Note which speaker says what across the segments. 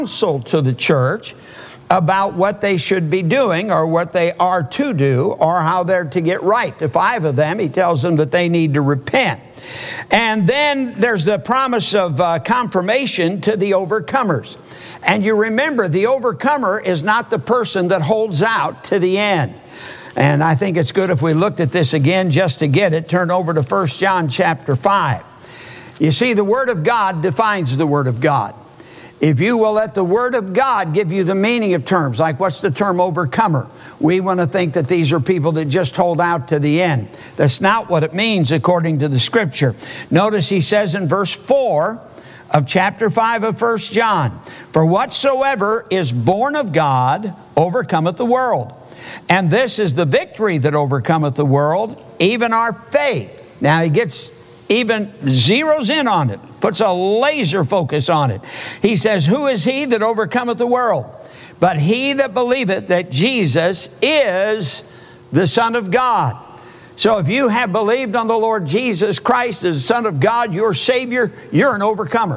Speaker 1: counsel to the church about what they should be doing or what they are to do or how they're to get right. To 5 of them, he tells them that they need to repent. And then there's the promise of confirmation to the overcomers. And you remember, the overcomer is not the person that holds out to the end. And I think it's good if we looked at this again just to get it. Turn over to 1 John chapter 5. You see, the Word of God defines the Word of God. If you will let the Word of God give you the meaning of terms, like what's the term overcomer? We want to think that these are people that just hold out to the end. That's not what it means according to the Scripture. Notice he says in verse 4 of chapter 5 of 1 John, "For whatsoever is born of God overcometh the world. And this is the victory that overcometh the world, even our faith." Now he even zeroes in on it, puts a laser focus on it. He says, "Who is he that overcometh the world? But he that believeth that Jesus is the Son of God." So if you have believed on the Lord Jesus Christ as the Son of God, your Savior, you're an overcomer.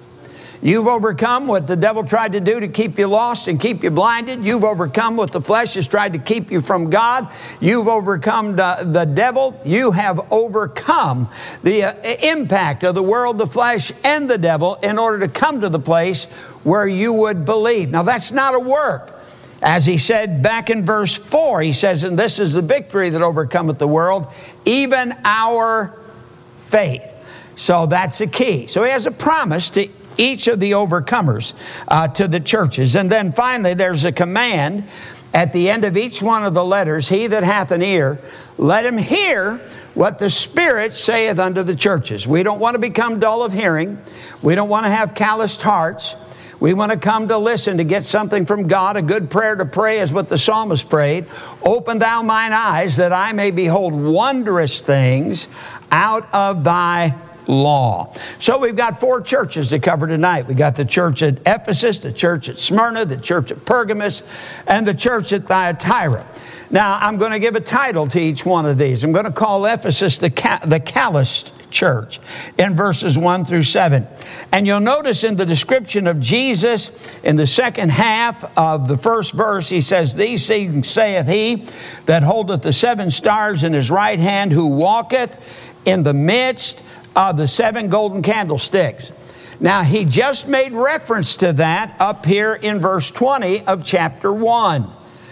Speaker 1: You've overcome what the devil tried to do to keep you lost and keep you blinded. You've overcome what the flesh has tried to keep you from God. You've overcome the devil. You have overcome the impact of the world, the flesh, and the devil in order to come to the place where you would believe. Now, that's not a work. As he said back in verse 4, he says, "And this is the victory that overcometh the world, even our faith." So that's a key. So he has a promise to each of the overcomers to the churches. And then finally, there's a command at the end of each one of the letters. "He that hath an ear, let him hear what the Spirit saith unto the churches." We don't want to become dull of hearing. We don't want to have calloused hearts. We want to come to listen, to get something from God. A good prayer to pray is what the psalmist prayed. "Open thou mine eyes, that I may behold wondrous things out of thy law." So we've got 4 churches to cover tonight. We got the church at Ephesus, the church at Smyrna, the church at Pergamos, and the church at Thyatira. Now, I'm going to give a title to each one of these. I'm going to call Ephesus the calloused church in verses 1 through 7. And you'll notice in the description of Jesus in the second half of the first verse, he says, "These things saith he that holdeth the 7 stars in his right hand, who walketh in the midst of the 7 golden candlesticks." Now, he just made reference to that up here in verse 20 of chapter 1.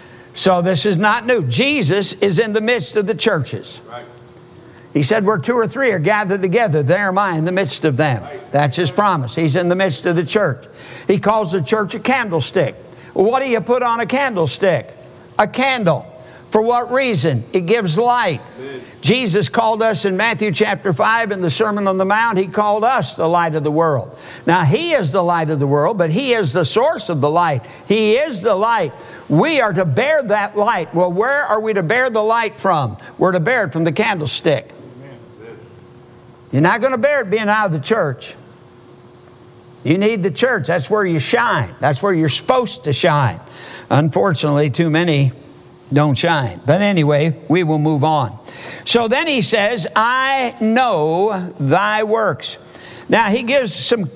Speaker 1: So this is not new. Jesus is in the midst of the churches. Right. He said, "Where 2 or 3 are gathered together, there am I in the midst of them." Right. That's his promise. He's in the midst of the church. He calls the church a candlestick. Well, what do you put on a candlestick? A candle. For what reason? It gives light. Amen. Jesus called us in Matthew chapter 5 in the Sermon on the Mount. He called us the light of the world. Now, he is the light of the world, but he is the source of the light. He is the light. We are to bear that light. Well, where are we to bear the light from? We're to bear it from the candlestick. Amen. You're not going to bear it being out of the church. You need the church. That's where you shine. That's where you're supposed to shine. Unfortunately, too many don't shine. But anyway, we will move on. So then he says, "I know thy works." Now he gives some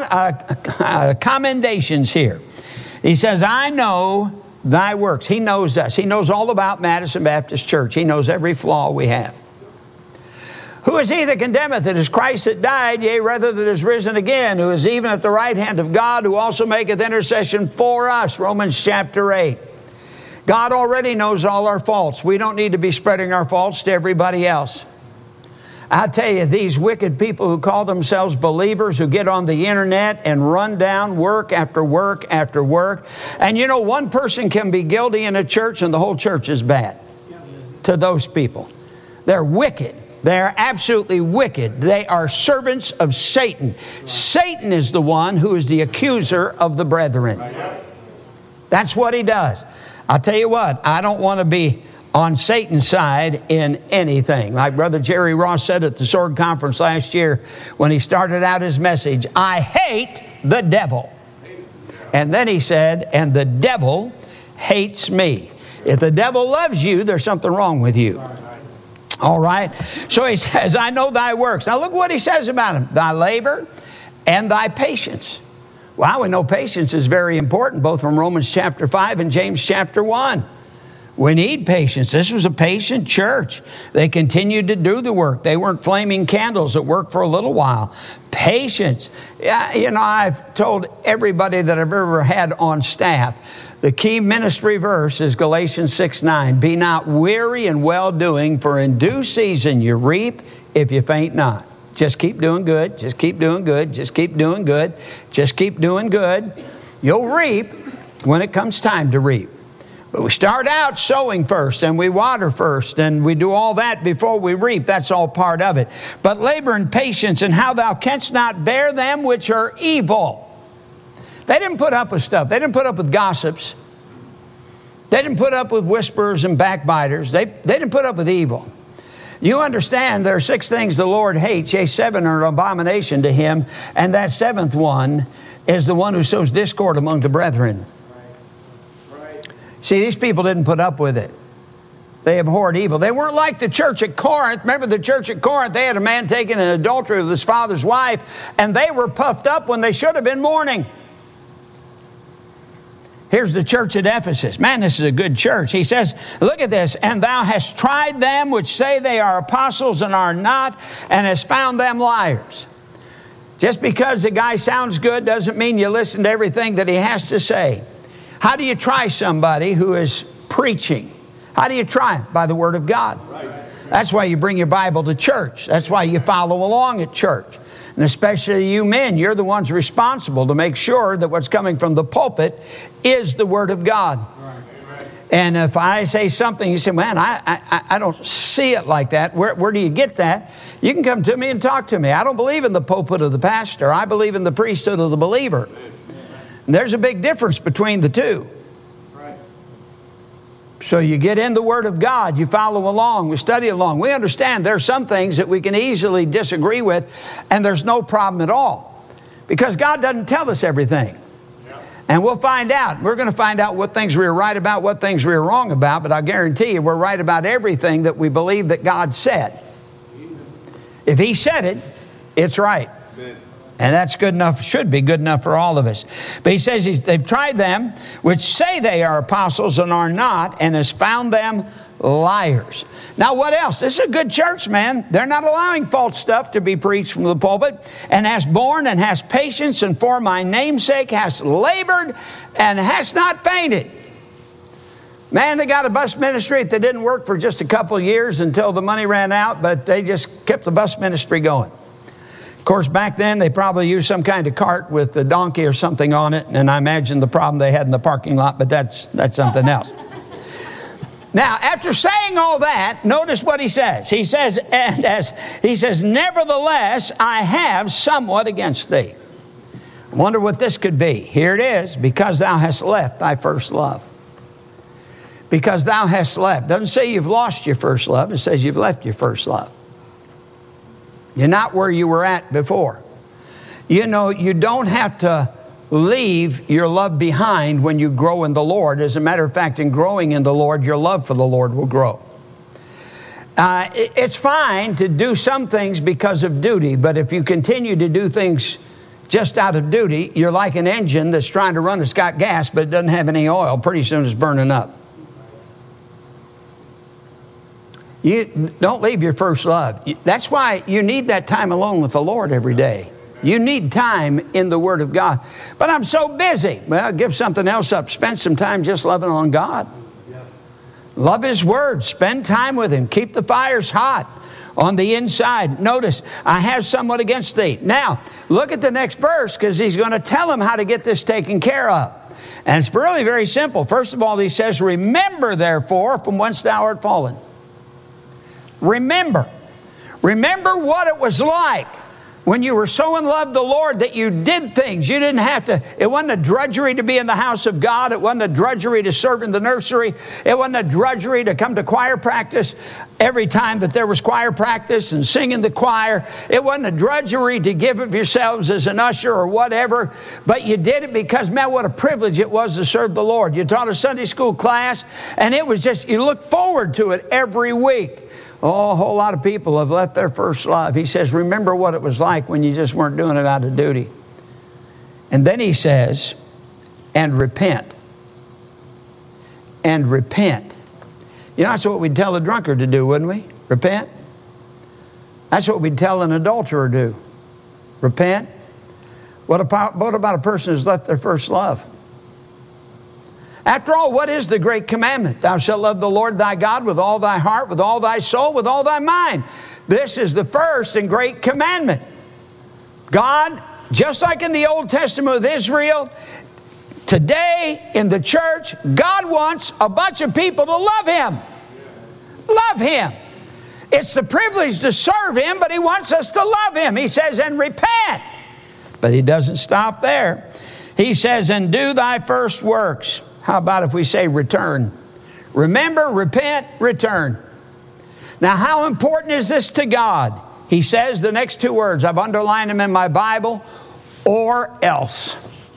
Speaker 1: commendations here. He says, "I know thy works." He knows us. He knows all about Madison Baptist Church. He knows every flaw we have. "Who is he that condemneth? It is Christ that died, yea, rather that is risen again, who is even at the right hand of God, who also maketh intercession for us." Romans chapter 8. God already knows all our faults. We don't need to be spreading our faults to everybody else. I tell you, these wicked people who call themselves believers, who get on the internet and run down work after work after work. And you know, one person can be guilty in a church and the whole church is bad to those people. They're wicked. They're absolutely wicked. They are servants of Satan. Satan is the one who is the accuser of the brethren. That's what he does. I'll tell you what, I don't want to be on Satan's side in anything. Like Brother Jerry Ross said at the Sword Conference last year when he started out his message, "I hate the devil." And then he said, "And the devil hates me." If the devil loves you, there's something wrong with you. All right? So he says, "I know thy works." Now look what he says about him. "Thy labor and thy patience." Wow, we know patience is very important, both from Romans chapter 5 and James chapter 1. We need patience. This was a patient church. They continued to do the work. They weren't flaming candles that worked for a little while. Patience. You know, I've told everybody that I've ever had on staff, the key ministry verse is Galatians 6:9. Be not weary in well-doing, for in due season you reap if you faint not. Just keep doing good. Just keep doing good. Just keep doing good. Just keep doing good. You'll reap when it comes time to reap. But we start out sowing first, and we water first, and we do all that before we reap. That's all part of it. But labor and patience, and how thou canst not bear them which are evil. They didn't put up with stuff. They didn't put up with gossips. They didn't put up with whisperers and backbiters. They didn't put up with evil. You understand there are 6 things the Lord hates. Yea, 7 are an abomination to him. And that 7th one is the one who sows discord among the brethren. See, these people didn't put up with it. They abhorred evil. They weren't like the church at Corinth. Remember the church at Corinth? They had a man taking an adultery with his father's wife, and they were puffed up when they should have been mourning. Here's the church at Ephesus. Man, this is a good church. He says, look at this. And thou hast tried them which say they are apostles and are not, and hast found them liars. Just because a guy sounds good doesn't mean you listen to everything that he has to say. How do you try somebody who is preaching? How do you try him? By the Word of God. That's why you bring your Bible to church. That's why you follow along at church. And especially you men, you're the ones responsible to make sure that what's coming from the pulpit is the Word of God. And if I say something, you say, man, I don't see it like that. Where do you get that? You can come to me and talk to me. I don't believe in the pulpit of the pastor. I believe in the priesthood of the believer. And there's a big difference between the two. So you get in the Word of God, you follow along, we study along. We understand there are some things that we can easily disagree with, and there's no problem at all. Because God doesn't tell us everything. And we'll find out. We're going to find out what things we're right about, what things we're wrong about, but I guarantee you we're right about everything that we believe that God said. If He said it, it's right. And that's good enough, should be good enough for all of us. But he says they've tried them, which say they are apostles and are not, and has found them liars. Now what else? This is a good church, man. They're not allowing false stuff to be preached from the pulpit. And has borne and has patience, and for my name's sake has labored and has not fainted. Man, they got a bus ministry that didn't work for just a couple of years until the money ran out, but they just kept the bus ministry going. Of course, back then, they probably used some kind of cart with a donkey or something on it, and I imagine the problem they had in the parking lot, but that's something else. Now, after saying all that, notice what he says. He says, nevertheless, I have somewhat against thee. I wonder what this could be. Here it is, because thou hast left thy first love. Because thou hast left. Doesn't say you've lost your first love. It says you've left your first love. You're not where you were at before. You know, you don't have to leave your love behind when you grow in the Lord. As a matter of fact, in growing in the Lord, your love for the Lord will grow. It's fine to do some things because of duty, but if you continue to do things just out of duty, you're like an engine that's trying to run. It's got gas, but it doesn't have any oil. Pretty soon it's burning up. You don't leave your first love. That's why you need that time alone with the Lord every day. You need time in the Word of God. But I'm so busy. Well, give something else up. Spend some time just loving on God. Love His Word. Spend time with Him. Keep the fires hot on the inside. Notice, I have somewhat against thee. Now, look at the next verse, because he's going to tell him how to get this taken care of. And it's really very simple. First of all, he says, remember therefore from whence thou art fallen. Remember what it was like when you were so in love with the Lord that you did things. You didn't have to, it wasn't a drudgery to be in the house of God. It wasn't a drudgery to serve in the nursery. It wasn't a drudgery to come to choir practice every time that there was choir practice and sing in the choir. It wasn't a drudgery to give of yourselves as an usher or whatever, but you did it because, man, what a privilege it was to serve the Lord. You taught a Sunday school class, and it was just, you looked forward to it every week. Oh, a whole lot of people have left their first love. He says, remember what it was like when you just weren't doing it out of duty. And then he says, and repent. And repent. You know, that's what we'd tell a drunkard to do, wouldn't we? Repent. That's what we'd tell an adulterer to do. Repent. What about a person who's left their first love? After all, what is the great commandment? Thou shalt love the Lord thy God with all thy heart, with all thy soul, with all thy mind. This is the first and great commandment. God, just like in the Old Testament with Israel, today in the church, God wants a bunch of people to love Him. Love Him. It's the privilege to serve Him, but He wants us to love Him. He says, and repent. But He doesn't stop there. He says, and do thy first works. How about if we say return? Remember, repent, return. Now, how important is this to God? He says the next two words. I've underlined them in my Bible. Or else.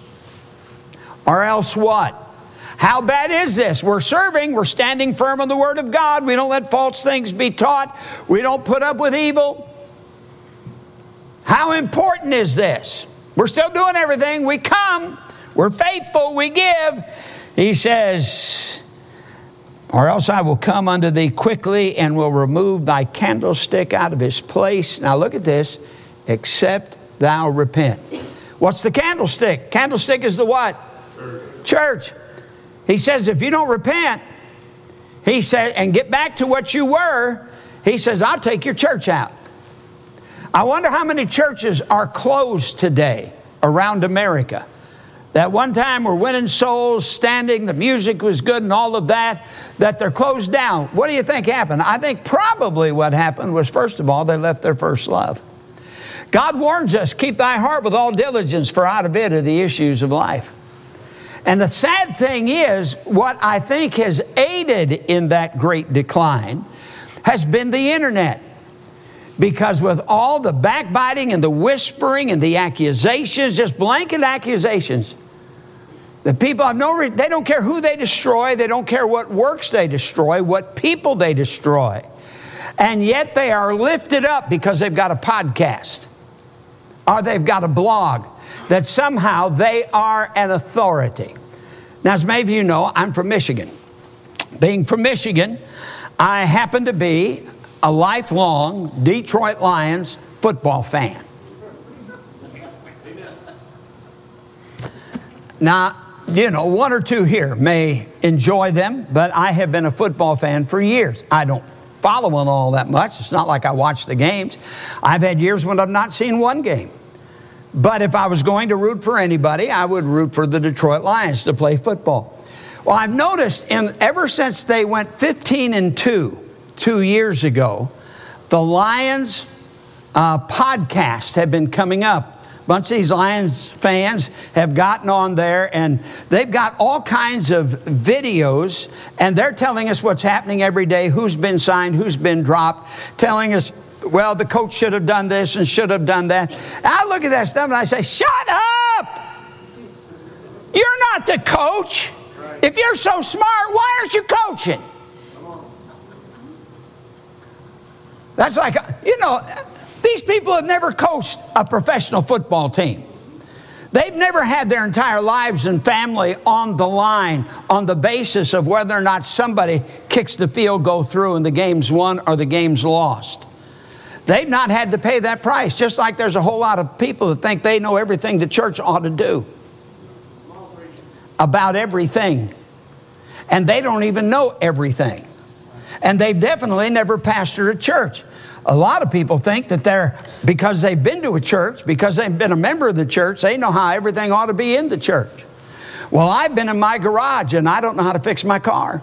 Speaker 1: Or else what? How bad is this? We're serving. We're standing firm on the Word of God. We don't let false things be taught. We don't put up with evil. How important is this? We're still doing everything. We come. We're faithful. We give. He says, or else I will come unto thee quickly and will remove thy candlestick out of his place. Now look at this. Except thou repent. What's the candlestick? Candlestick is the what? Church. He says, if you don't repent, he said, and get back to what you were, he says, I'll take your church out. I wonder how many churches are closed today around America. That one time we're winning souls, standing, the music was good and all of that, that they're closed down. What do you think happened? I think probably what happened was, first of all, they left their first love. God warns us, keep thy heart with all diligence, for out of it are the issues of life. And the sad thing is, what I think has aided in that great decline has been the internet. Because with all the backbiting and the whispering and the accusations, just blanket accusations, the people have they don't care who they destroy, they don't care what works they destroy, what people they destroy. And yet they are lifted up because they've got a podcast or they've got a blog, that somehow they are an authority. Now, as many of you know, I'm from Michigan. Being from Michigan, I happen to be a lifelong Detroit Lions football fan. Now, you know, one or two here may enjoy them, but I have been a football fan for years. I don't follow them all that much. It's not like I watch the games. I've had years when I've not seen one game. But if I was going to root for anybody, I would root for the Detroit Lions to play football. Well, I've noticed ever since they went 15-2 2 years ago, the Lions podcasts have been coming up. A bunch of these Lions fans have gotten on there, and they've got all kinds of videos, and they're telling us what's happening every day, who's been signed, who's been dropped, telling us, well, the coach should have done this and should have done that. And I look at that stuff and I say, shut up! You're not the coach. If you're so smart, why aren't you coaching? That's like, you know, these people have never coached a professional football team. They've never had their entire lives and family on the line on the basis of whether or not somebody kicks the field goal through and the game's won or the game's lost. They've not had to pay that price, just like there's a whole lot of people that think they know everything the church ought to do about everything. And they don't even know everything. And they've definitely never pastored a church. A lot of people think that because they've been to a church, because they've been a member of the church, they know how everything ought to be in the church. Well, I've been in my garage and I don't know how to fix my car.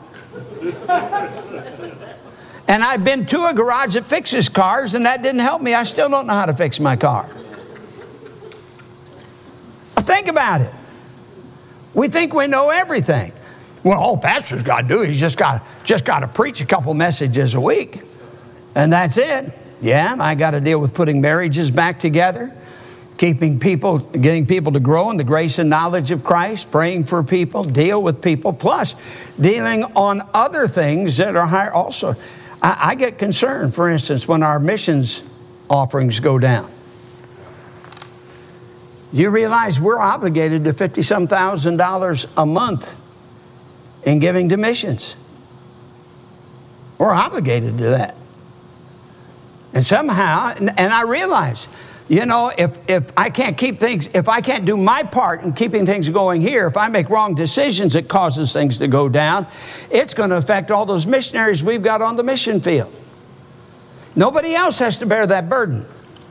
Speaker 1: And I've been to a garage that fixes cars, and that didn't help me. I still don't know how to fix my car. Think about it. We think we know everything. Well, all pastor's got to do is just got to preach a couple messages a week, and that's it. Yeah, I got to deal with putting marriages back together, getting people to grow in the grace and knowledge of Christ, praying for people, deal with people, plus dealing on other things that are higher also. I get concerned, for instance, when our missions offerings go down. You realize we're obligated to $50-some thousand a month in giving to missions. We're obligated to that. And somehow, and I realize, you know, if I can't keep things, if I can't do my part in keeping things going here, if I make wrong decisions that causes things to go down, it's going to affect all those missionaries we've got on the mission field. Nobody else has to bear that burden.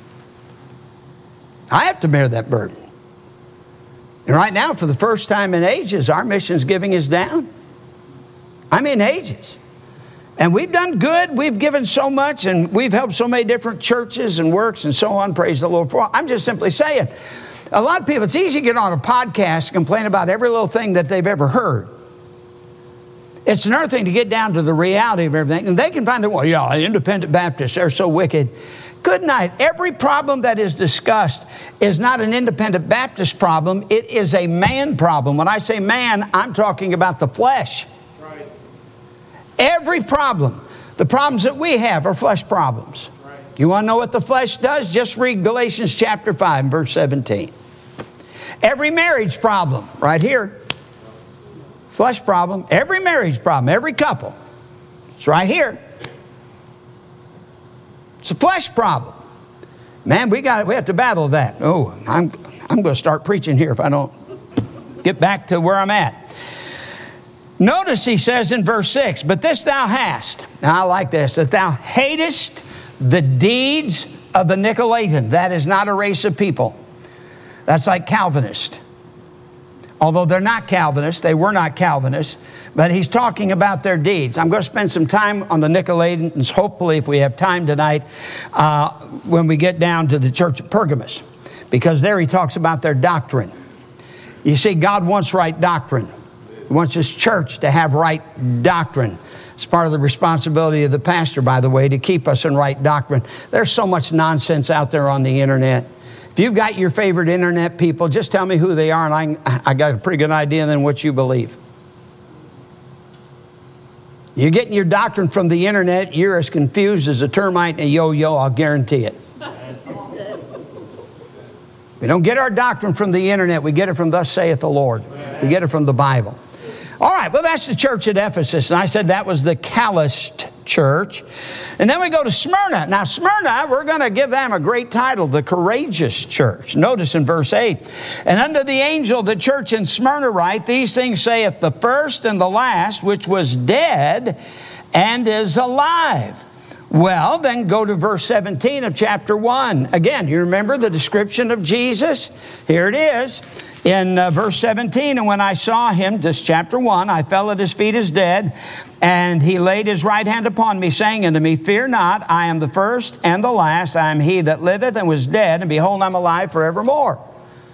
Speaker 1: I have to bear that burden. And right now, for the first time in ages, our missions giving is down. I mean, ages. And we've done good. We've given so much, and we've helped so many different churches and works and so on. Praise the Lord for it. I'm just simply saying, a lot of people, it's easy to get on a podcast and complain about every little thing that they've ever heard. It's another thing to get down to the reality of everything. And they can find that, well, yeah, independent Baptists, they're so wicked. Good night. Every problem that is discussed is not an independent Baptist problem. It is a man problem. When I say man, I'm talking about the flesh. Right. Every problem, the problems that we have are flesh problems. Right. You want to know what the flesh does? Just read Galatians chapter 5, verse 17. Every marriage problem, right here. Flesh problem. Every marriage problem, every couple. It's right here. It's a flesh problem. Man, we have to battle that. Oh, I'm going to start preaching here if I don't get back to where I'm at. Notice he says in verse 6, but this thou hast. Now I like this, that thou hatest the deeds of the Nicolaitans. That is not a race of people. That's like Calvinists. Although they're not Calvinists, they were not Calvinists, but he's talking about their deeds. I'm going to spend some time on the Nicolaitans, hopefully, if we have time tonight, when we get down to the church of Pergamos, because there he talks about their doctrine. You see, God wants right doctrine. He wants his church to have right doctrine. It's part of the responsibility of the pastor, by the way, to keep us in right doctrine. There's so much nonsense out there on the internet. If you've got your favorite internet people, just tell me who they are, and I got a pretty good idea then what you believe. You're getting your doctrine from the internet, you're as confused as a termite and a yo-yo, I'll guarantee it. We don't get our doctrine from the internet, we get it from thus saith the Lord. We get it from the Bible. All right, well, that's the church at Ephesus, and I said that was the calloused church. And then we go to Smyrna. Now, Smyrna, we're going to give them a great title, the courageous church. Notice in verse 8, and unto the angel of the church in Smyrna write, these things saith the first and the last, which was dead and is alive. Well, then go to verse 17 of chapter 1. Again, you remember the description of Jesus? Here it is. In verse 17, and when I saw him, this chapter 1, I fell at his feet as dead, and he laid his right hand upon me, saying unto me, fear not, I am the first and the last. I am he that liveth and was dead, and behold, I'm alive forevermore.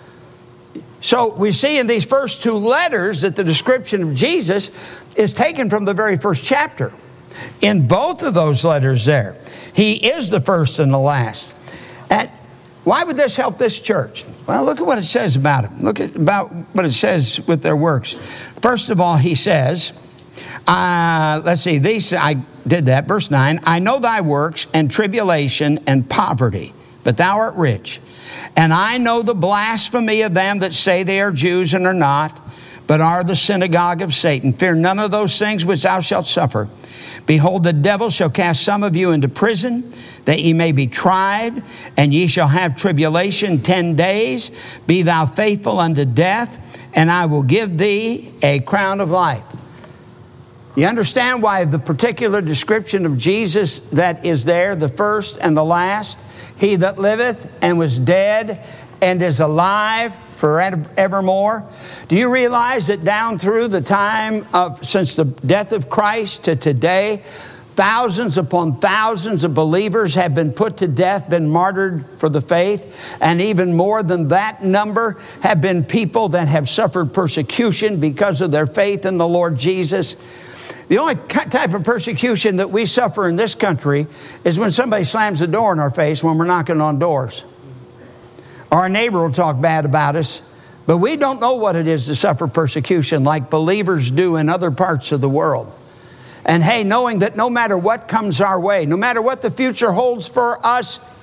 Speaker 1: So we see in these first two letters that the description of Jesus is taken from the very first chapter. In both of those letters there, he is the first and the last. And why would this help this church? Well, look at what it says about him. Look at about what it says with their works. First of all, he says, let's see, I did that. Verse 9, I know thy works and tribulation and poverty, but thou art rich. And I know the blasphemy of them that say they are Jews and are not, but are the synagogue of Satan. Fear none of those things which thou shalt suffer. Behold, the devil shall cast some of you into prison, that ye may be tried, and ye shall have tribulation 10 days. Be thou faithful unto death, and I will give thee a crown of life. You understand why the particular description of Jesus that is there, the first and the last, he that liveth and was dead and is alive forevermore. Do you realize that down through the time of, since the death of Christ to today, thousands upon thousands of believers have been put to death, been martyred for the faith, and even more than that number have been people that have suffered persecution because of their faith in the Lord Jesus. The only type of persecution that we suffer in this country is when somebody slams a door in our face when we're knocking on doors. Or our neighbor will talk bad about us. But we don't know what it is to suffer persecution like believers do in other parts of the world. And hey, knowing that no matter what comes our way, no matter what the future holds for us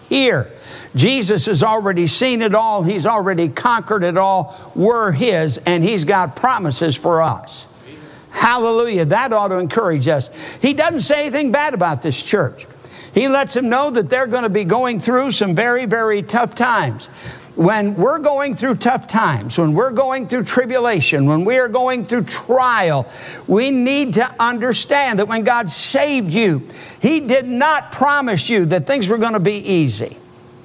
Speaker 1: here. Jesus has already seen it all. He's already conquered it all. We're His, and He's got promises for us. Hallelujah. That ought to encourage us. He doesn't say anything bad about this church. He lets them know that they're going to be going through some very, very tough times. When we're going through tough times, when we're going through tribulation, when we are going through trial, we need to understand that when God saved you, He did not promise you that things were going to be easy.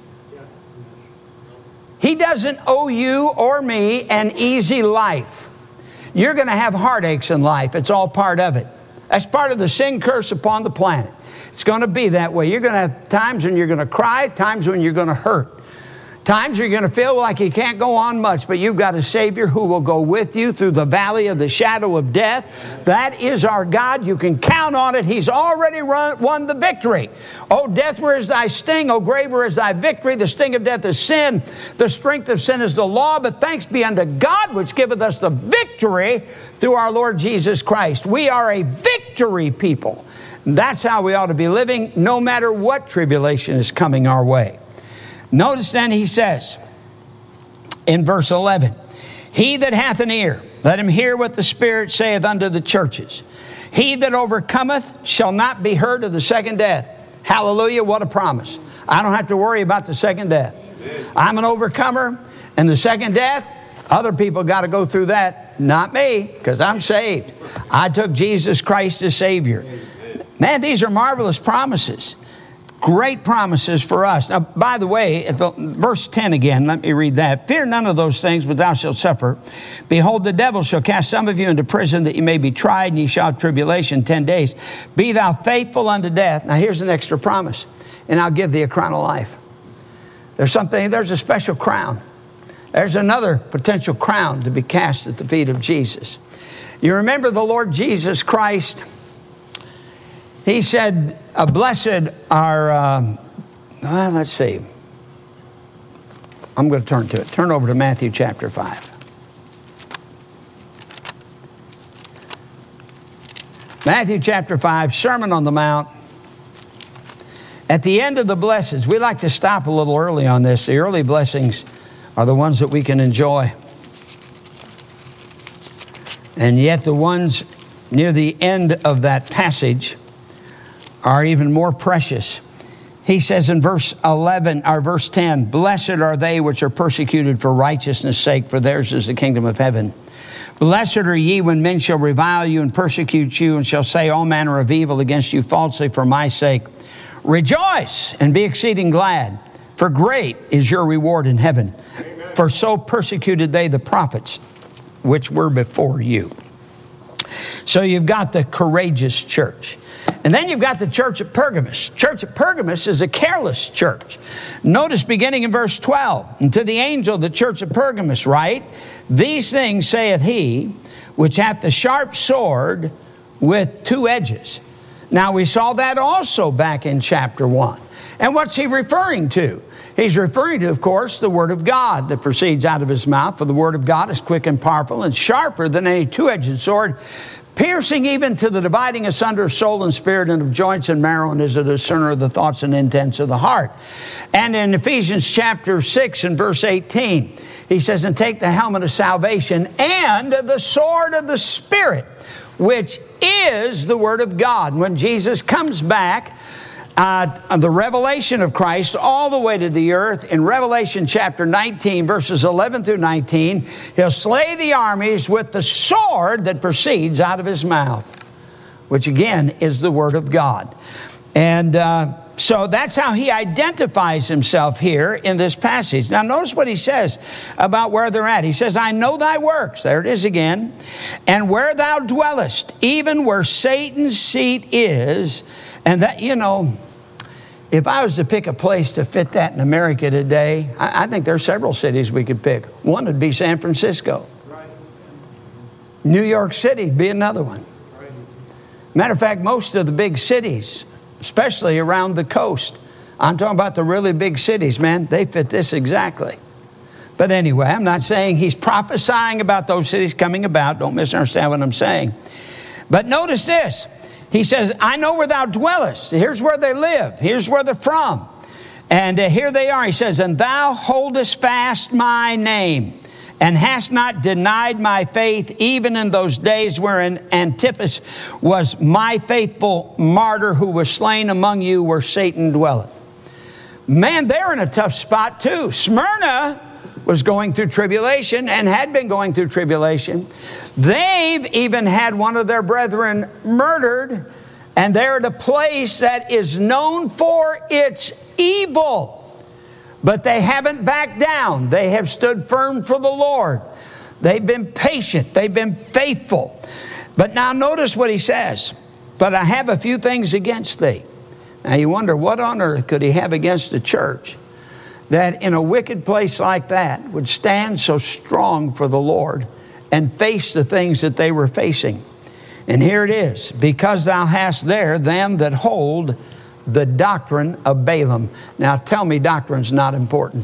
Speaker 1: He doesn't owe you or me an easy life. You're going to have heartaches in life. It's all part of it. That's part of the sin curse upon the planet. It's going to be that way. You're going to have times when you're going to cry, times when you're going to hurt. Times you're going to feel like you can't go on much, but you've got a Savior who will go with you through the valley of the shadow of death. That is our God. You can count on it. He's already won the victory. Oh, death, where is thy sting? Oh, grave, where is thy victory? The sting of death is sin. The strength of sin is the law. But thanks be unto God, which giveth us the victory through our Lord Jesus Christ. We are a victory people. That's how we ought to be living, no matter what tribulation is coming our way. Notice then he says in verse 11, he that hath an ear, let him hear what the Spirit saith unto the churches. He that overcometh shall not be hurt of the second death. Hallelujah, what a promise. I don't have to worry about the second death. I'm an overcomer, and the second death, other people got to go through that. Not me, because I'm saved. I took Jesus Christ as Savior. Man, these are marvelous promises. Great promises for us. Now, by the way, verse 10 again, let me read that. Fear none of those things which thou shalt suffer. Behold, the devil shall cast some of you into prison that ye may be tried, and ye shall have tribulation 10 days. Be thou faithful unto death. Now, here's an extra promise. And I'll give thee a crown of life. There's a special crown. There's another potential crown to be cast at the feet of Jesus. You remember the Lord Jesus Christ? He said, blessed are, let's see. I'm going to turn to it. Turn over to Matthew chapter 5. Matthew chapter 5, Sermon on the Mount. At the end of the blessings, we like to stop a little early on this. The early blessings are the ones that we can enjoy. And yet the ones near the end of that passage are even more precious. He says in verse 11 or verse 10, blessed are they which are persecuted for righteousness' sake, for theirs is the kingdom of heaven. Blessed are ye when men shall revile you and persecute you, and shall say all manner of evil against you falsely for my sake. Rejoice and be exceeding glad, for great is your reward in heaven. Amen. For so persecuted they the prophets which were before you. So you've got the courageous church. And then you've got the church at Pergamos. Church at Pergamos is a careless church. Notice beginning in verse 12. And to the angel of the church at Pergamos write, these things saith he, which hath the sharp sword with two edges. Now we saw that also back in chapter 1. And what's he referring to? He's referring to, of course, the word of God that proceeds out of his mouth. For the word of God is quick and powerful and sharper than any two-edged sword, piercing even to the dividing asunder of soul and spirit and of joints and marrow, and is a discerner of the thoughts and intents of the heart. And in Ephesians chapter 6 and verse 18, he says, and take the helmet of salvation and the sword of the Spirit, which is the word of God. When Jesus comes back, the revelation of Christ all the way to the earth, in Revelation chapter 19, verses 11 through 19, he'll slay the armies with the sword that proceeds out of his mouth, which again is the word of God. And so that's how he identifies himself here in this passage. Now notice what he says about where they're at. He says, I know thy works, there it is again, and where thou dwellest, even where Satan's seat is. And that, you know, if I was to pick a place to fit that in America today, I think there are several cities we could pick. One would be San Francisco. Right. New York City would be another one. Right. Matter of fact, most of the big cities, especially around the coast, I'm talking about the really big cities, man, they fit this exactly. But anyway, I'm not saying he's prophesying about those cities coming about. Don't misunderstand what I'm saying. But notice this. He says, I know where thou dwellest. Here's where they live. Here's where they're from. And here they are. He says, and thou holdest fast my name, and hast not denied my faith, even in those days wherein Antipas was my faithful martyr, who was slain among you where Satan dwelleth. Man, they're in a tough spot too. Smyrna was going through tribulation and had been going through tribulation. They've even had one of their brethren murdered, and they're at a place that is known for its evil. But they haven't backed down. They have stood firm for the Lord. They've been patient. They've been faithful. But now notice what he says. But I have a few things against thee. Now you wonder, what on earth could he have against the church that in a wicked place like that would stand so strong for the Lord and face the things that they were facing? And here it is. Because thou hast there them that hold the doctrine of Balaam. Now tell me doctrine's not important.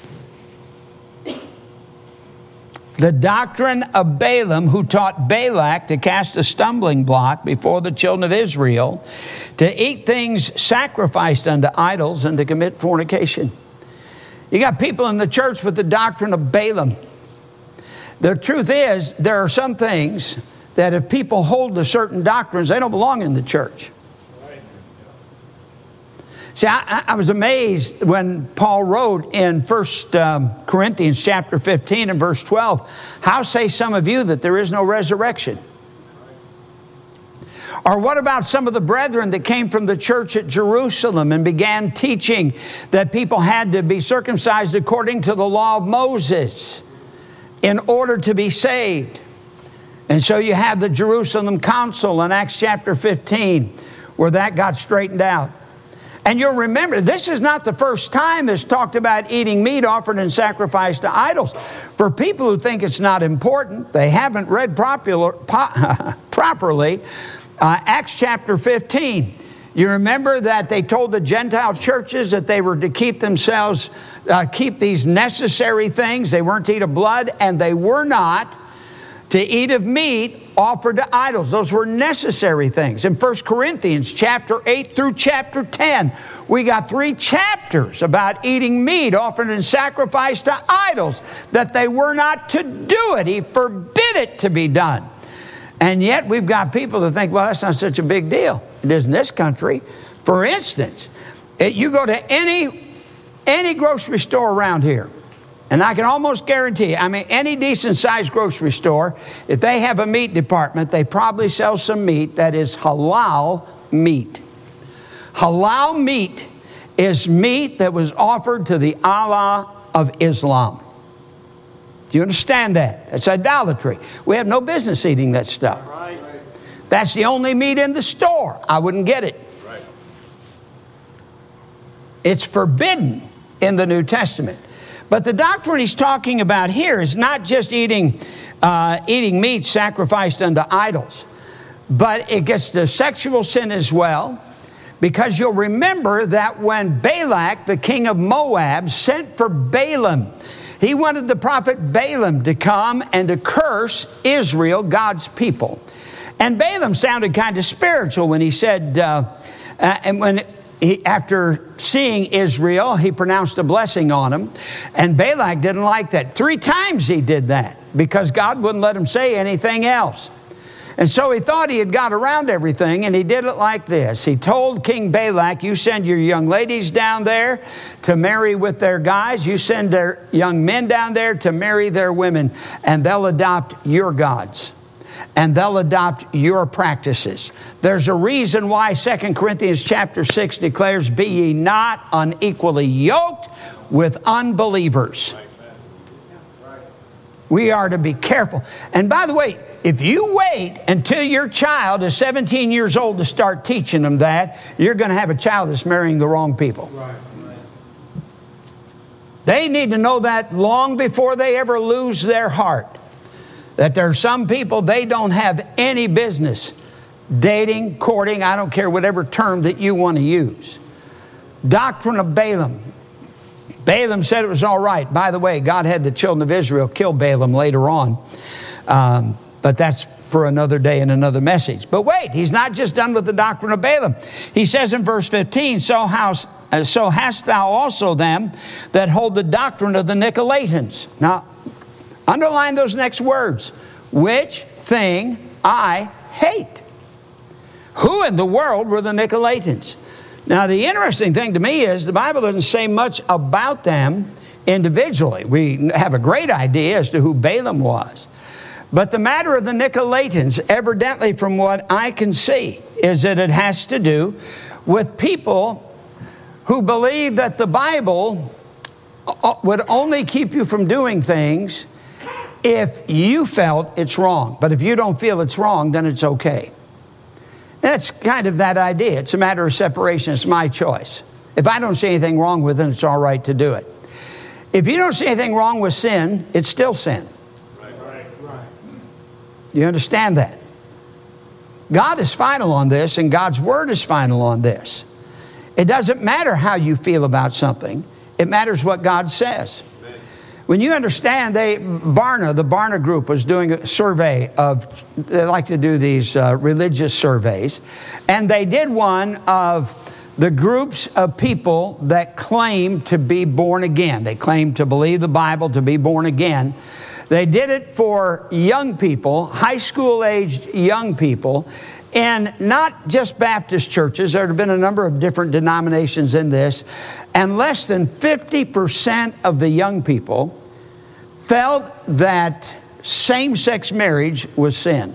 Speaker 1: The doctrine of Balaam, who taught Balak to cast a stumbling block before the children of Israel, to eat things sacrificed unto idols, and to commit fornication. You got people in the church with the doctrine of Balaam. The truth is, there are some things that if people hold to certain doctrines, they don't belong in the church. See, I was amazed when Paul wrote in 1 Corinthians chapter 15 and verse 12, how say some of you that there is no resurrection? Or what about some of the brethren that came from the church at Jerusalem and began teaching that people had to be circumcised according to the law of Moses in order to be saved? And so you have the Jerusalem Council in Acts chapter 15 where that got straightened out. And you'll remember, this is not the first time it's talked about eating meat offered in sacrifice to idols. For people who think it's not important, they haven't read properly Acts chapter 15. You remember that they told the Gentile churches that they were to keep themselves, keep these necessary things. They weren't to eat of blood, and they were not to eat of meat offered to idols. Those were necessary things. In 1 Corinthians chapter 8 through chapter 10, we got 3 chapters about eating meat offered in sacrifice to idols, that they were not to do it. He forbid it to be done. And yet we've got people that think, well, that's not such a big deal. It is in this country. For instance, you go to any grocery store around here, and I can almost guarantee, any decent-sized grocery store, if they have a meat department, they probably sell some meat that is halal meat. Halal meat is meat that was offered to the Allah of Islam. Do you understand that? It's idolatry. We have no business eating that stuff. Right. That's the only meat in the store. I wouldn't get it. Right. It's forbidden in the New Testament. But the doctrine he's talking about here is not just eating meat sacrificed unto idols, but it gets to sexual sin as well, because you'll remember that when Balak, the king of Moab, sent for Balaam, he wanted the prophet Balaam to come and to curse Israel, God's people. And Balaam sounded kind of spiritual when he said, after seeing Israel, he pronounced a blessing on him. And Balak didn't like that. 3 times he did that because God wouldn't let him say anything else. And so he thought he had got around everything, and he did it like this. He told King Balak, you send your young ladies down there to marry with their guys. You send their young men down there to marry their women, and they'll adopt your gods. And they'll adopt your practices. There's a reason why 2 Corinthians chapter 6 declares, be ye not unequally yoked with unbelievers. We are to be careful. And by the way, if you wait until your child is 17 years old to start teaching them that, you're going to have a child that's marrying the wrong people. Right. They need to know that long before they ever lose their heart. That there are some people, they don't have any business dating, courting, I don't care, whatever term that you want to use. Doctrine of Balaam. Balaam said it was all right. By the way, God had the children of Israel kill Balaam later on. But that's for another day and another message. But wait, he's not just done with the doctrine of Balaam. He says in verse 15, so so hast thou also them that hold the doctrine of the Nicolaitans. Now, underline those next words. Which thing I hate. Who in the world were the Nicolaitans? Now, the interesting thing to me is the Bible doesn't say much about them individually. We have a great idea as to who Balaam was. But the matter of the Nicolaitans, evidently from what I can see, is that it has to do with people who believe that the Bible would only keep you from doing things if you felt it's wrong. But if you don't feel it's wrong, then it's okay. That's kind of that idea. It's a matter of separation. It's my choice. If I don't see anything wrong with it, it's all right to do it. If you don't see anything wrong with sin, it's still sin. Right. You understand that? God is final on this, and God's word is final on this. It doesn't matter how you feel about something. It matters what God says. When you understand, the Barna group was doing a survey of, they like to do these religious surveys, and they did one of the groups of people that claim to be born again. They claim to believe the Bible, to be born again. They did it for young people, high school-aged young people, and not just Baptist churches. There have been a number of different denominations in this, and less than 50% of the young people felt that same-sex marriage was sin.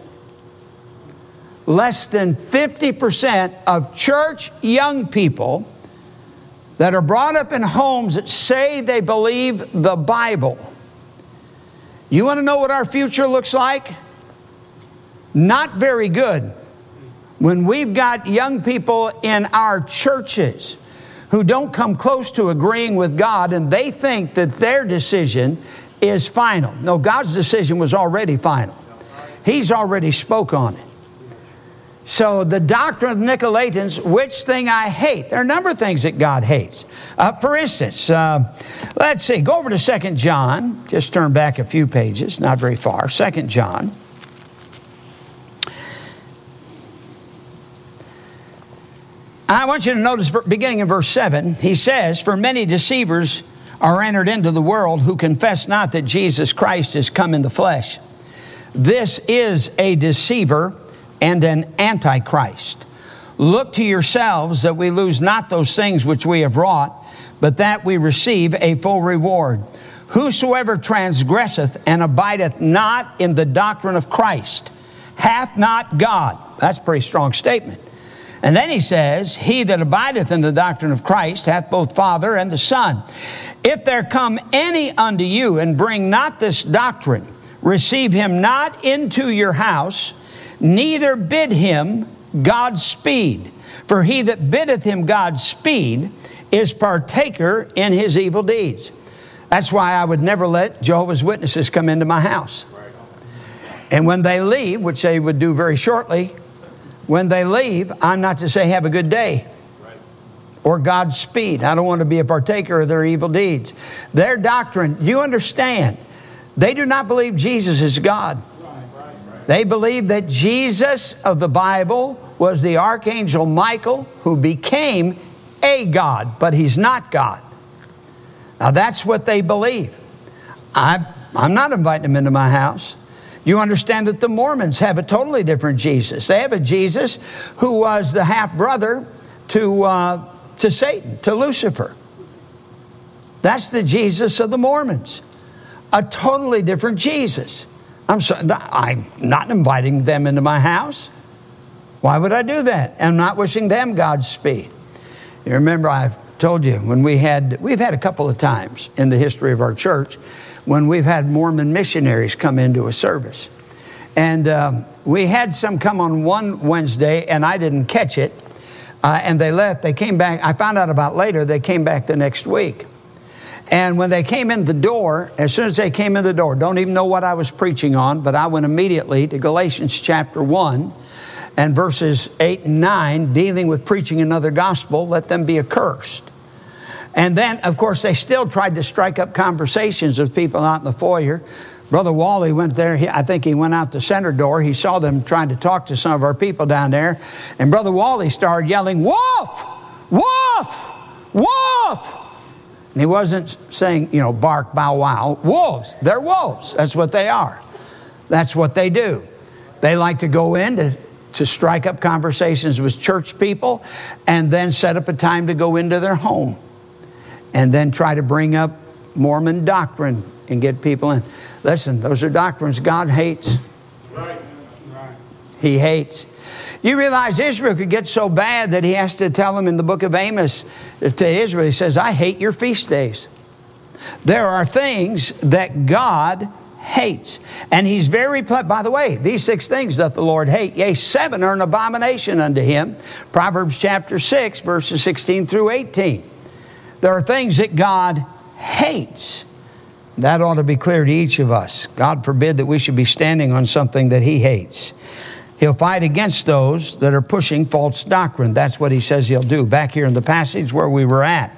Speaker 1: Less than 50% of church young people that are brought up in homes that say they believe the Bible. You want to know what our future looks like? Not very good. When we've got young people in our churches who don't come close to agreeing with God, and they think that their decision is final. No, God's decision was already final. He's already spoke on it. So the doctrine of the Nicolaitans, which thing I hate. There are a number of things that God hates. For instance, let's see, go over to 2 John. Just turn back a few pages, not very far. 2 John. I want you to notice, beginning in verse 7, he says, "For many deceivers are entered into the world who confess not that Jesus Christ is come in the flesh. This is a deceiver and an antichrist. Look to yourselves that we lose not those things which we have wrought, but that we receive a full reward. Whosoever transgresseth and abideth not in the doctrine of Christ hath not God." That's a pretty strong statement. And then he says, "He that abideth in the doctrine of Christ hath both Father and the Son. If there come any unto you and bring not this doctrine, receive him not into your house, neither bid him Godspeed. For he that biddeth him Godspeed is partaker in his evil deeds." That's why I would never let Jehovah's Witnesses come into my house. And when they leave, which they would do very shortly, when they leave, I'm not to say have a good day or Godspeed. I don't want to be a partaker of their evil deeds. Their doctrine, you understand, they do not believe Jesus is God. They believe that Jesus of the Bible was the Archangel Michael who became a God, but he's not God. Now that's what they believe. I'm not inviting them into my house. You understand that the Mormons have a totally different Jesus. They have a Jesus who was the half-brother to Satan, to Lucifer. That's the Jesus of the Mormons. A totally different Jesus. I'm not inviting them into my house. Why would I do that? I'm not wishing them Godspeed. You remember I've told you when we've had a couple of times in the history of our church when we've had Mormon missionaries come into a service. And we had some come on one Wednesday, and I didn't catch it. And they left. They came back. I found out about later, they came back the next week. And when they came in the door, as soon as they came in the door, don't even know what I was preaching on, but I went immediately to Galatians chapter 1 and verses 8 and 9, dealing with preaching another gospel, let them be accursed. And then, of course, they still tried to strike up conversations with people out in the foyer. Brother Wally went there. I think he went out the center door. He saw them trying to talk to some of our people down there. And Brother Wally started yelling, "Wolf! Wolf! wolf. And he wasn't saying, bark, bow, wow. Wolves. They're wolves. That's what they are. That's what they do. They like to go in to strike up conversations with church people and then set up a time to go into their home and then try to bring up Mormon doctrine and get people in. Listen, those are doctrines God hates.
Speaker 2: Right.
Speaker 1: He hates. You realize Israel could get so bad that he has to tell them in the book of Amos to Israel, he says, I hate your feast days. There are things that God hates. And he's very, by the way, these 6 things that the Lord hates, yea, 7 are an abomination unto him. Proverbs chapter 6, verses 16 through 18. There are things that God hates. That ought to be clear to each of us. God forbid that we should be standing on something that he hates. He'll fight against those that are pushing false doctrine. That's what he says he'll do. Back here in the passage where we were at.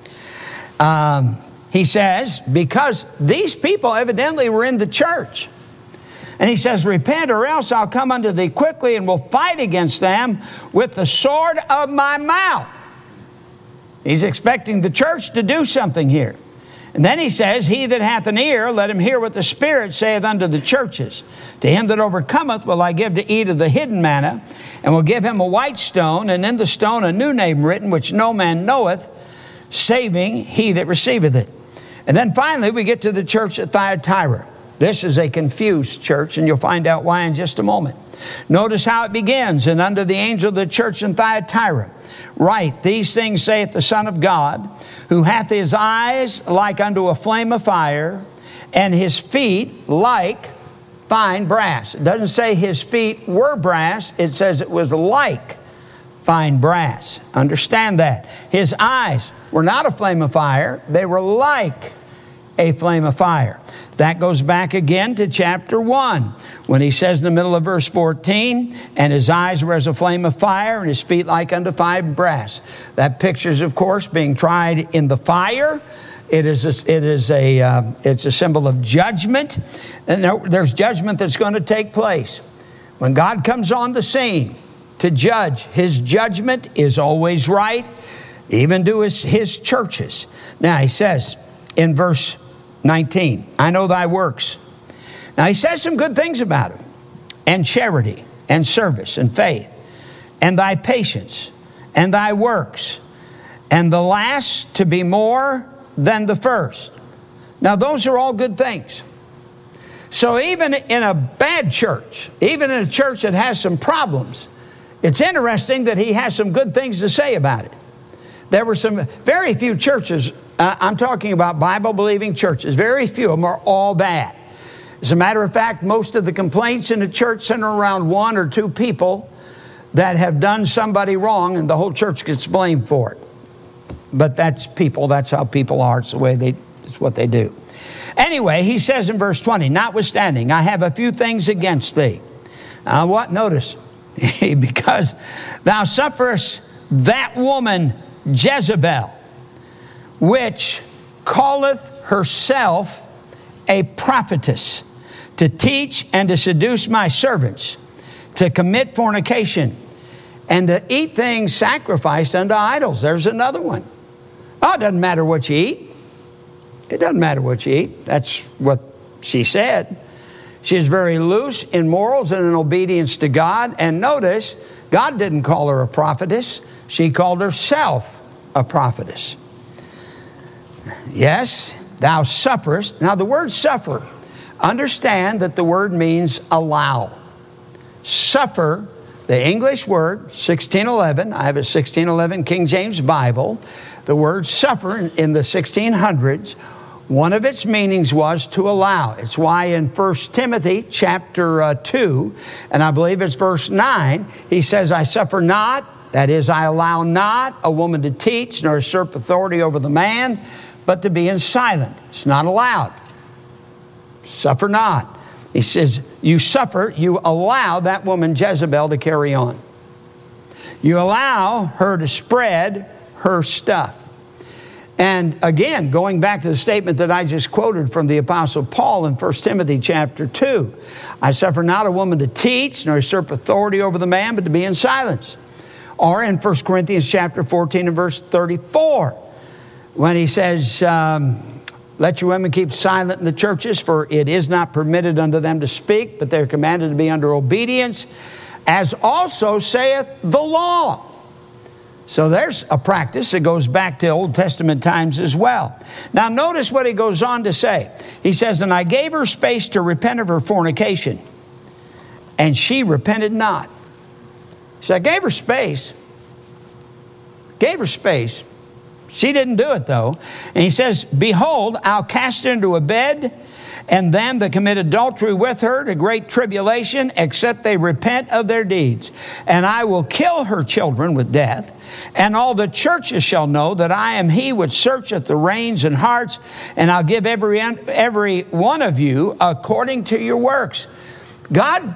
Speaker 1: He says, because these people evidently were in the church. And he says, repent or else I'll come unto thee quickly and will fight against them with the sword of my mouth. He's expecting the church to do something here. And then he says, he that hath an ear, let him hear what the Spirit saith unto the churches. To him that overcometh will I give to eat of the hidden manna, and will give him a white stone, and in the stone a new name written, which no man knoweth, saving he that receiveth it. And then finally we get to the church at Thyatira. This is a confused church, and you'll find out why in just a moment. Notice how it begins. And unto the angel of the church in Thyatira write, these things saith the Son of God, who hath his eyes like unto a flame of fire, and his feet like fine brass. It doesn't say his feet were brass. It says it was like fine brass. Understand that. His eyes were not a flame of fire. They were like a flame of fire. That goes back again to chapter 1 when he says in the middle of verse 14, and his eyes were as a flame of fire and his feet like unto fine brass. That pictures, of course, being tried in the fire. It's a symbol of judgment. And there's judgment that's going to take place. When God comes on the scene to judge, his judgment is always right, even to his churches. Now he says in verse 19, I know thy works. Now he says some good things about him, and charity, and service, and faith, and thy patience, and thy works, and the last to be more than the first. Now those are all good things. So even in a bad church, even in a church that has some problems, it's interesting that he has some good things to say about it. There were very few churches, I'm talking about Bible-believing churches, very few of them are all bad. As a matter of fact, most of the complaints in the church center around 1 or 2 people that have done somebody wrong, and the whole church gets blamed for it. But that's people, that's how people are, it's what they do. Anyway, he says in verse 20, notwithstanding, I have a few things against thee. What? Notice, because thou sufferest that woman Jezebel, which calleth herself a prophetess, to teach and to seduce my servants, to commit fornication, and to eat things sacrificed unto idols. There's another one. Oh, it doesn't matter what you eat. It doesn't matter what you eat. That's what she said. She is very loose in morals and in obedience to God. And notice, God didn't call her a prophetess. She called herself a prophetess. Yes, thou sufferest. Now the word suffer, understand that the word means allow. Suffer, the English word, 1611, I have a 1611 King James Bible. The word suffer in the 1600s, one of its meanings was to allow. It's why in 1 Timothy chapter 2, and I believe it's verse 9, he says, I suffer not, that is, I allow not a woman to teach, nor usurp authority over the man, but to be in silent. It's not allowed. Suffer not. He says, you suffer, you allow that woman Jezebel to carry on. You allow her to spread her stuff. And again, going back to the statement that I just quoted from the Apostle Paul in 1 Timothy chapter 2, I suffer not a woman to teach, nor usurp authority over the man, but to be in silence. Or in 1 Corinthians chapter 14 and verse 34, when he says, let your women keep silent in the churches, for it is not permitted unto them to speak, but they're commanded to be under obedience, as also saith the law. So there's a practice that goes back to Old Testament times as well. Now notice what he goes on to say. He says, and I gave her space to repent of her fornication, and she repented not. So I gave her space. Gave her space. She didn't do it though. And he says, behold, I'll cast her into a bed, and them that commit adultery with her to great tribulation, except they repent of their deeds. And I will kill her children with death, and all the churches shall know that I am he which searcheth the reins and hearts, and I'll give every one of you according to your works. God,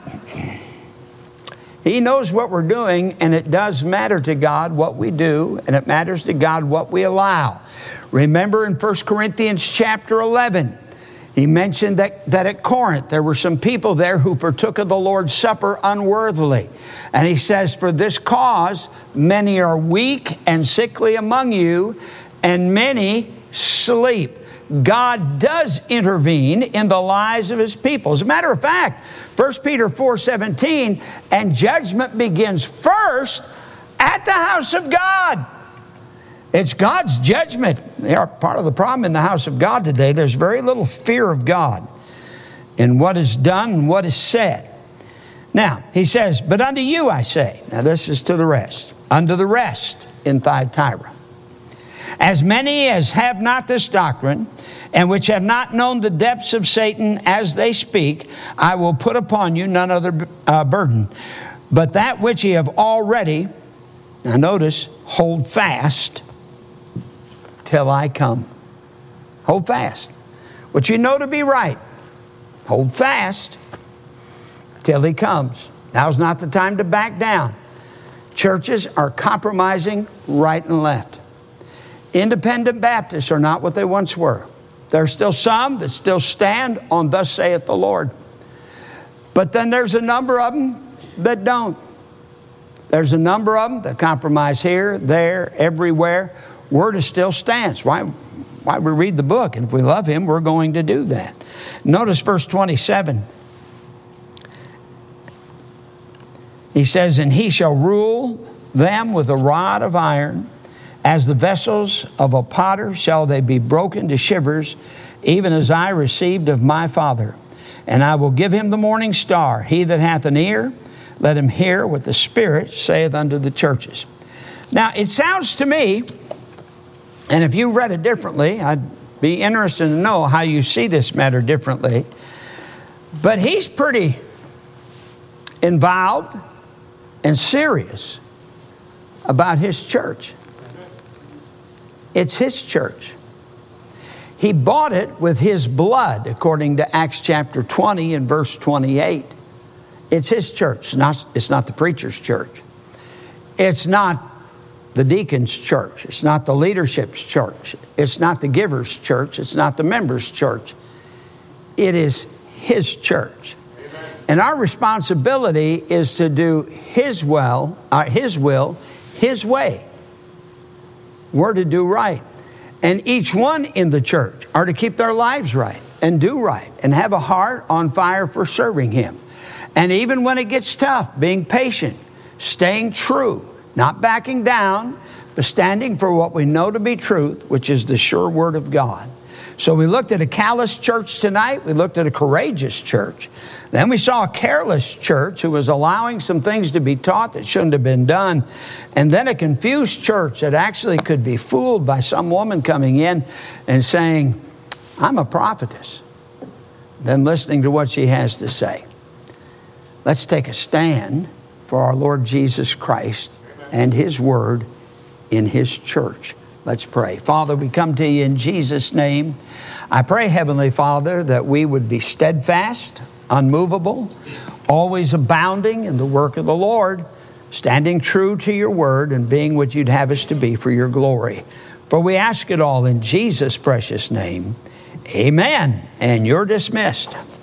Speaker 1: He knows what we're doing, and it does matter to God what we do, and it matters to God what we allow. Remember in 1 Corinthians chapter 11, he mentioned that at Corinth there were some people there who partook of the Lord's Supper unworthily. And he says, for this cause many are weak and sickly among you, and many sleep. God does intervene in the lives of His people. As a matter of fact, 1 Peter 4:17, and judgment begins first at the house of God. It's God's judgment. They are part of the problem in the house of God today. There's very little fear of God in what is done and what is said. Now, he says, but unto you I say, now this is to the rest, unto the rest in Thyatira, as many as have not this doctrine, and which have not known the depths of Satan as they speak, I will put upon you none other burden, but that which ye have already, now notice, hold fast till I come. Hold fast. What you know to be right, hold fast till He comes. Now's not the time to back down. Churches are compromising right and left. Independent Baptists are not what they once were. There are still some that still stand on thus saith the Lord. But then there's a number of them that don't. There's a number of them that compromise here, there, everywhere. Word is still stands. Why we read the book? And if we love Him, we're going to do that. Notice verse 27. He says, and He shall rule them with a rod of iron. As the vessels of a potter shall they be broken to shivers, even as I received of my Father. And I will give him the morning star. He that hath an ear, let him hear what the Spirit saith unto the churches. Now, it sounds to me, and if you read it differently, I'd be interested to know how you see this matter differently. But he's pretty involved and serious about his church. It's his church. He bought it with his blood, according to Acts chapter 20 and verse 28. It's his church. It's not the preacher's church. It's not the deacon's church. It's not the leadership's church. It's not the giver's church. It's not the member's church. It is his church. Amen. And our responsibility is to do his will, his way. We're to do right. And each one in the church are to keep their lives right and do right and have a heart on fire for serving Him. And even when it gets tough, being patient, staying true, not backing down, but standing for what we know to be truth, which is the sure word of God. So we looked at a callous church tonight. We looked at a courageous church. Then we saw a careless church who was allowing some things to be taught that shouldn't have been done. And then a confused church that actually could be fooled by some woman coming in and saying, I'm a prophetess. Then listening to what she has to say. Let's take a stand for our Lord Jesus Christ and His word in His church. Let's pray. Father, we come to you in Jesus' name. I pray, Heavenly Father, that we would be steadfast, unmovable, always abounding in the work of the Lord, standing true to your word and being what you'd have us to be for your glory. For we ask it all in Jesus' precious name. Amen. And you're dismissed.